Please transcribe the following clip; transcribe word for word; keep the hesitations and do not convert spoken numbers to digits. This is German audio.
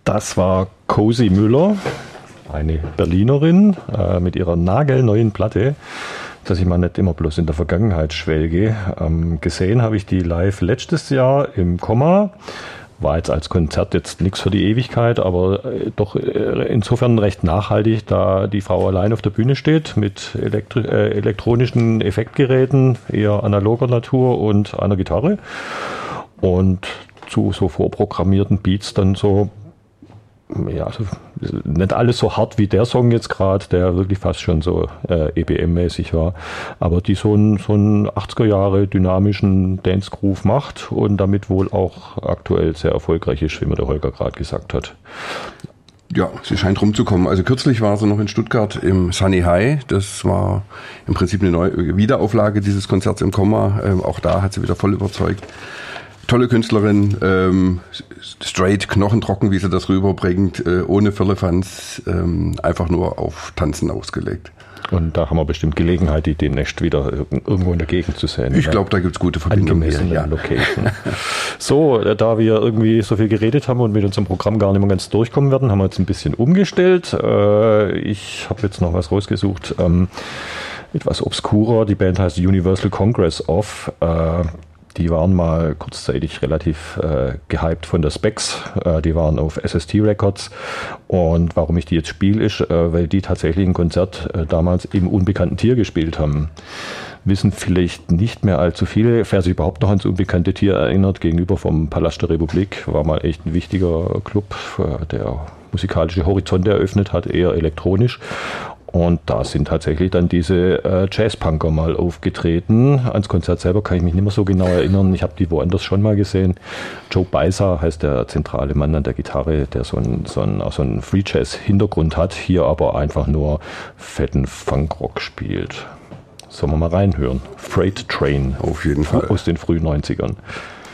Das war Cosi Müller, eine Berlinerin äh, mit ihrer nagelneuen Platte, dass ich mal nicht immer bloß in der Vergangenheit schwelge. Ähm, gesehen habe ich die live letztes Jahr im Komma. War jetzt als Konzert jetzt nichts für die Ewigkeit, aber äh, doch äh, insofern recht nachhaltig, da die Frau allein auf der Bühne steht mit elektri- äh, elektronischen Effektgeräten, eher analoger Natur und einer Gitarre. Und zu so vorprogrammierten Beats dann so, ja, also nicht alles so hart wie der Song jetzt gerade, der wirklich fast schon so äh, E B M-mäßig war, aber die so einen so einen achtziger Jahre dynamischen Dance-Groove macht und damit wohl auch aktuell sehr erfolgreich ist, wie mir der Holger gerade gesagt hat. Ja, sie scheint rumzukommen. Also kürzlich war sie noch in Stuttgart im Sunny High. Das war im Prinzip eine neue Wiederauflage dieses Konzerts im Komma. Ähm, auch da hat sie wieder voll überzeugt. Tolle Künstlerin, ähm, straight, knochentrocken, wie sie das rüberbringt, äh, ohne Firlefanz, ähm, einfach nur auf Tanzen ausgelegt. Und da haben wir bestimmt Gelegenheit, die demnächst wieder irgendwo in der Gegend zu sehen. Ich glaube, da gibt's gute Verbindungen. Angemessene ja. Location. So, da wir irgendwie so viel geredet haben und mit unserem Programm gar nicht mehr ganz durchkommen werden, haben wir jetzt ein bisschen umgestellt. Ich habe jetzt noch was rausgesucht, etwas obskurer. Die Band heißt Universal Congress of. Die waren mal kurzzeitig relativ äh, gehypt von der Specs. Äh, die waren auf S S T Records. Und warum ich die jetzt spiele, ist, äh, weil die tatsächlich ein Konzert äh, damals im Unbekannten Tier gespielt haben. Wissen vielleicht nicht mehr allzu viele. Wer sich überhaupt noch ans Unbekannte Tier erinnert, gegenüber vom Palast der Republik, war mal echt ein wichtiger Club, äh, der musikalische Horizonte eröffnet hat, eher elektronisch. Und da sind tatsächlich dann diese äh, Jazzpunker mal aufgetreten. Ans Konzert selber kann ich mich nicht mehr so genau erinnern. Ich habe die woanders schon mal gesehen. Joe Beiser heißt der zentrale Mann an der Gitarre, der so einen so einen, so einen Free Jazz Hintergrund hat, hier aber einfach nur fetten Funkrock spielt. Sollen wir mal reinhören? Freight Train. Auf jeden Fall. Aus den frühen neunzigern.